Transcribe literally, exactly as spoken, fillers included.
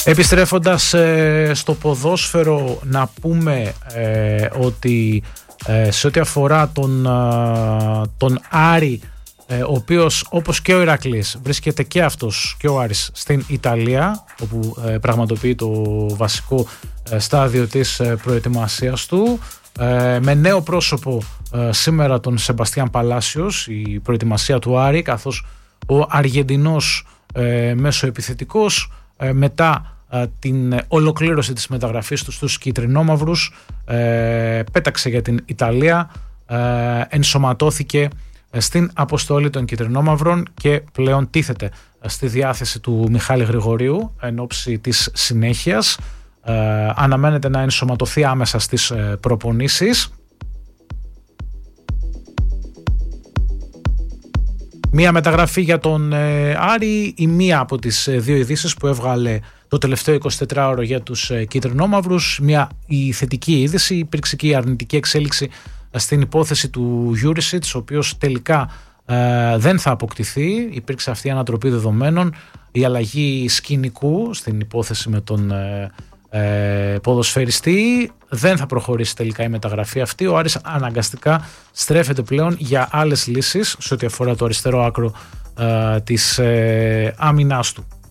Επιστρέφοντας ε, στο ποδόσφαιρο, να πούμε ε, ότι ε, σε ό,τι αφορά τον, ε, τον Άρη, ε, ο οποίος όπως και ο Ηρακλής βρίσκεται και αυτός και ο Άρης στην Ιταλία, όπου ε, πραγματοποιεί το βασικό ε, στάδιο της ε, προετοιμασίας του, ε, με νέο πρόσωπο ε, σήμερα τον Σεμπαστιάν Παλάσιος, η προετοιμασία του Άρη, καθώς ο Αργεντινός ε, μέσοεπιθετικός ε, μετά την ολοκλήρωση της μεταγραφής του στους κιτρινόμαυρους ε, πέταξε για την Ιταλία, ε, ενσωματώθηκε στην αποστολή των κιτρινόμαυρων και πλέον τίθεται στη διάθεση του Μιχάλη Γρηγορίου εν ώψη της συνέχειας. ε, αναμένεται να ενσωματωθεί άμεσα στις ε, προπονήσεις. Μία μεταγραφή για τον ε, Άρη, η μία από τις ε, δύο ειδήσεις που έβγαλε το τελευταίο εικοσιτετράωρο για τους ε, κίτρινόμαυρους. Μια η θετική είδηση, υπήρξε και η αρνητική εξέλιξη ε, στην υπόθεση του Γιούρισιτς, ο οποίος τελικά ε, δεν θα αποκτηθεί. Υπήρξε αυτή η ανατροπή δεδομένων, η αλλαγή σκηνικού στην υπόθεση με τον ε, ε, ποδοσφαιριστή. Δεν θα προχωρήσει τελικά η μεταγραφή αυτή. Ο Άρης αναγκαστικά στρέφεται πλέον για άλλες λύσεις σε ό,τι αφορά το αριστερό άκρο ε, της ε, άμυνάς του.